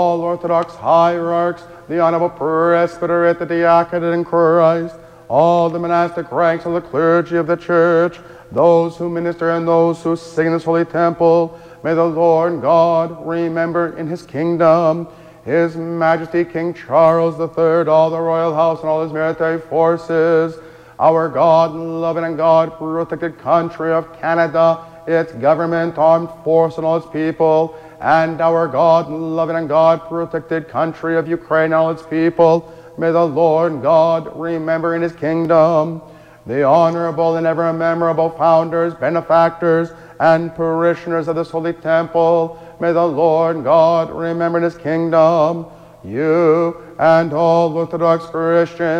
all Orthodox hierarchs, the honorable presbyterate, the diaconate in Christ, all the monastic ranks of the clergy of the Church, those who minister and those who sing in this holy temple, may the Lord God remember in his kingdom His Majesty King Charles III, all the royal house and all his military forces, our God-loving and God-protected country of Canada, its government, armed force, and all its people, and our God-loving and God-protected country of Ukraine and all its people. May the Lord God remember in his kingdom the honorable and ever memorable founders, benefactors, and parishioners of this holy temple. May the Lord God remember in his kingdom you and all Orthodox Christians.